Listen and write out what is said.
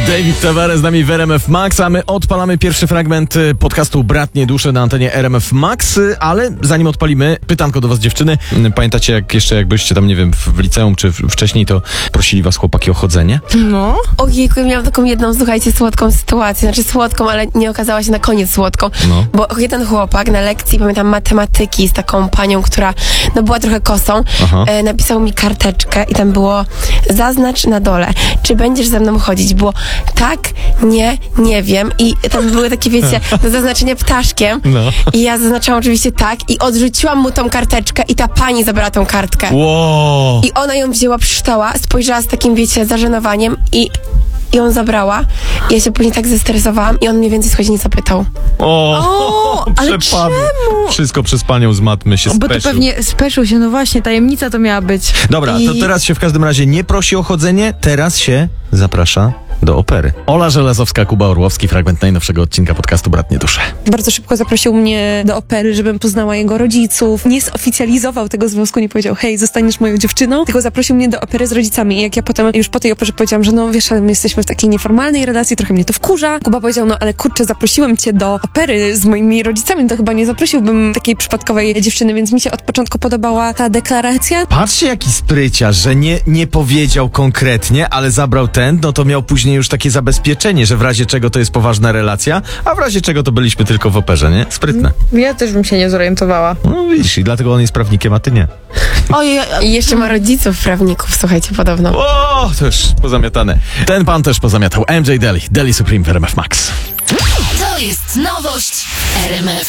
David Tavares z nami w RMF Max, a my odpalamy pierwszy fragment podcastu Bratnie Dusze na antenie RMF Max, ale zanim odpalimy, pytanko do was, dziewczyny. Pamiętacie, jak byliście tam, nie wiem, w liceum czy wcześniej, to prosili was chłopaki o chodzenie? No. Ojejku, miałam taką jedną, słuchajcie, słodką sytuację. Znaczy słodką, ale nie okazała się na koniec słodką. No. Bo jeden chłopak na lekcji, pamiętam, matematyki z taką panią, która była trochę kosą, napisał mi karteczkę i tam było: zaznacz na dole, czy będziesz ze mną chodzić. Było tak, nie wiem. I tam były takie, wiecie, do zaznaczenia ptaszkiem. No. I ja zaznaczałam oczywiście tak i odrzuciłam mu tą karteczkę i ta pani zabrała tą kartkę. Wow. I ona ją wzięła, przeczytała, spojrzała z takim, wiecie, zażenowaniem i ją zabrała. Ja się później tak zestresowałam i on mnie więcej schodzi nie zapytał. Ale przepadł. czemu? Wszystko przez panią z matmy się Bo to speszył. pewnie speszył się, no właśnie, tajemnica to miała być. Dobra, to teraz się w każdym razie nie prosi o chodzenie, teraz się zaprasza do opery. Ola Żelazowska, Kuba Orłowski, fragment najnowszego odcinka podcastu Bratnie Dusze. Bardzo szybko zaprosił mnie do opery, żebym poznała jego rodziców. Nie zoficjalizował tego związku, nie powiedział: hej, zostaniesz moją dziewczyną, tylko zaprosił mnie do opery z rodzicami. I jak ja potem już po tej operze powiedziałam, że no wiesz, ale my jesteśmy w takiej nieformalnej relacji, trochę mnie to wkurza. Kuba powiedział: no ale kurczę, zaprosiłem cię do opery z moimi rodzicami, to chyba nie zaprosiłbym takiej przypadkowej dziewczyny, więc mi się od początku podobała ta deklaracja. Patrzcie, jaki spryciarz, że nie powiedział konkretnie, ale zabrał ten, no to miał później już takie zabezpieczenie, że w razie czego to jest poważna relacja, a w razie czego to byliśmy tylko w operze, nie? Sprytne. Ja też bym się nie zorientowała. No widzisz, i dlatego on jest prawnikiem, a ty nie. Ojej, i jeszcze ma rodziców prawników, słuchajcie, podobno. O, to już pozamiatane. Ten pan też pozamiatał. MJ Deli Supreme w RMF Max. To jest nowość w RMF.